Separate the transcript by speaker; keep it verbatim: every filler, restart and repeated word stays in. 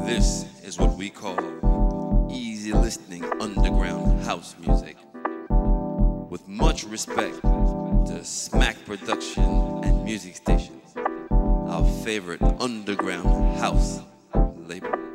Speaker 1: This is what we call easy listening underground house music. With much respect to Smack Production and Music Station, our favorite underground house label.